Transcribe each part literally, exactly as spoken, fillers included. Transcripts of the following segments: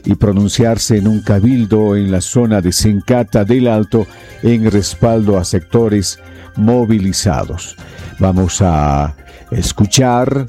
y pronunciarse en un cabildo en la zona de Sencata del Alto en respaldo a sectores movilizados. Vamos a escuchar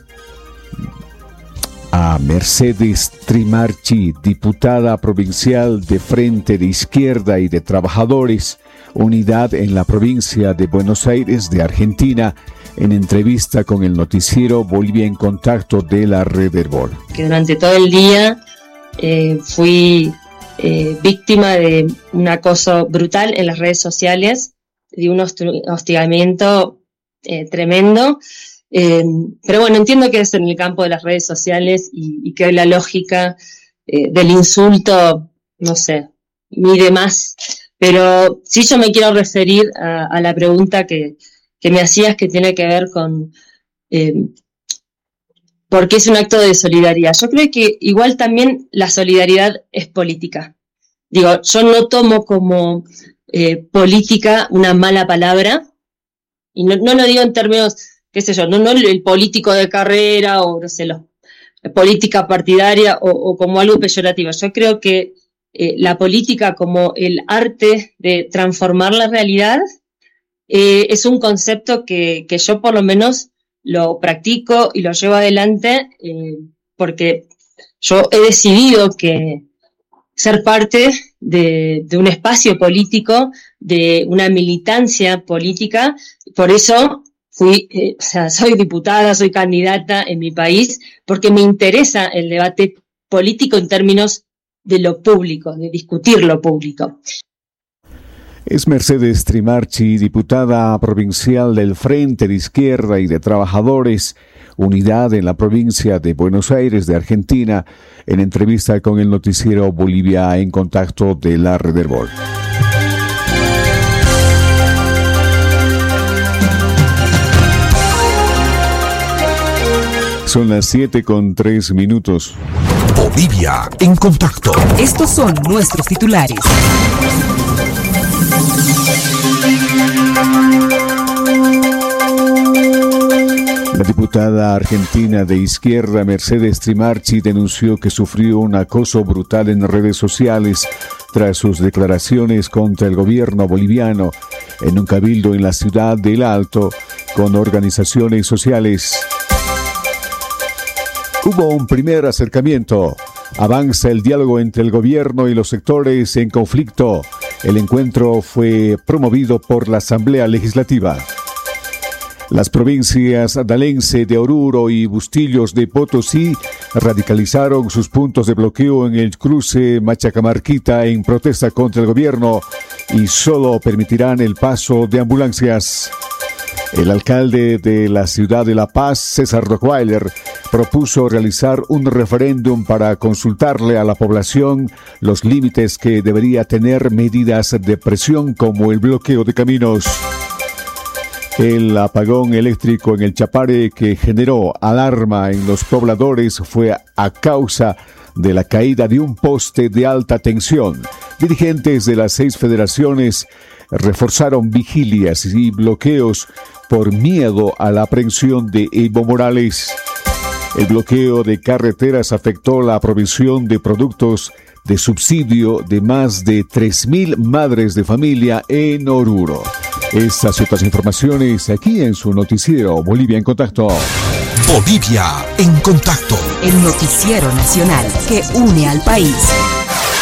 a Mercedes Trimarchi, diputada provincial de Frente de Izquierda y de Trabajadores, Unidad en la provincia de Buenos Aires de Argentina, en entrevista con el noticiero Bolivia en Contacto de la Red Herbol. Que durante todo el día eh, fui eh, víctima de un acoso brutal en las redes sociales, de un hostigamiento eh, tremendo. Eh, pero bueno, entiendo que es en el campo de las redes sociales y, y que la lógica eh, del insulto, no sé, mide más. Pero sí yo me quiero referir a, a la pregunta que, que me hacías, que tiene que ver con eh, por qué es un acto de solidaridad. Yo creo que igual también la solidaridad es política. Digo, yo no tomo como eh, política una mala palabra, y no, no lo digo en términos, qué sé yo, no, no el político de carrera o no sé, lo, política partidaria o, o como algo peyorativo. Yo creo que eh, la política como el arte de transformar la realidad eh, es un concepto que, que yo por lo menos lo practico y lo llevo adelante eh, porque yo he decidido que ser parte de, de un espacio político, de una militancia política, por eso fui, eh, o sea, soy diputada, soy candidata en mi país, porque me interesa el debate político en términos de lo público, de discutir lo público. Es Mercedes Trimarchi, diputada provincial del Frente de Izquierda y de Trabajadores, Unidad en la provincia de Buenos Aires de Argentina, en entrevista con el noticiero Bolivia en Contacto de la Red Herbol. Son las siete con tres minutos. Bolivia en Contacto. Estos son nuestros titulares. La diputada argentina de izquierda Mercedes Trimarchi denunció que sufrió un acoso brutal en redes sociales tras sus declaraciones contra el gobierno boliviano en un cabildo en la ciudad del Alto con organizaciones sociales. Hubo un primer acercamiento. Avanza el diálogo entre el gobierno y los sectores en conflicto. El encuentro fue promovido por la Asamblea Legislativa. Las provincias Dalense de Oruro y Bustillos de Potosí radicalizaron sus puntos de bloqueo en el cruce Machacamarquita en protesta contra el gobierno y solo permitirán el paso de ambulancias. El alcalde de la ciudad de La Paz, César Rottweiler, propuso realizar un referéndum para consultarle a la población los límites que debería tener medidas de presión como el bloqueo de caminos. El apagón eléctrico en el Chapare que generó alarma en los pobladores fue a causa de la caída de un poste de alta tensión. Dirigentes de las seis federaciones reforzaron vigilias y bloqueos por miedo a la aprehensión de Evo Morales. El bloqueo de carreteras afectó la provisión de productos de subsidio de más de tres mil madres de familia en Oruro. Estas y otras informaciones aquí en su noticiero Bolivia en Contacto. Bolivia en Contacto. El noticiero nacional que une al país.